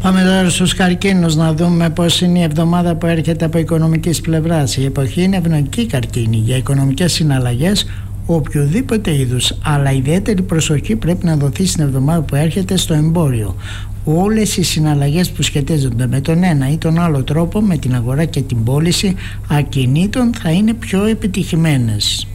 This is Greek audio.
Πάμε τώρα στους καρκίνους να δούμε πώς είναι η εβδομάδα που έρχεται από οικονομικής πλευράς. Η εποχή είναι ευνοϊκή καρκίνη για οικονομικές συναλλαγές οποιοδήποτε είδους, αλλά ιδιαίτερη προσοχή πρέπει να δοθεί στην εβδομάδα που έρχεται στο εμπόριο. Όλες οι συναλλαγές που σχετίζονται με τον ένα ή τον άλλο τρόπο με την αγορά και την πώληση ακινήτων θα είναι πιο επιτυχημένες.